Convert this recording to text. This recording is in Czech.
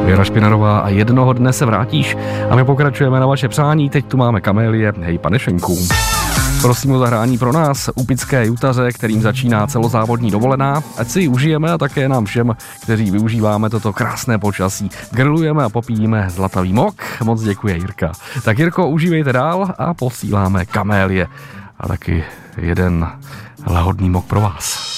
Věra Špinarová a jednoho dne se vrátíš a my pokračujeme na vaše přání. Teď tu máme Kamélie, hej panešenku. Prosím o zahrání pro nás, upické jutaře, kterým začíná celozávodní dovolená. Ať si ji užijeme a také nám všem, kteří využíváme toto krásné počasí. Grillujeme a popíjíme zlatavý mok. Moc děkuje Jirka. Tak Jirko, užívejte dál a posíláme Kamélie. A taky jeden lahodný mok pro vás.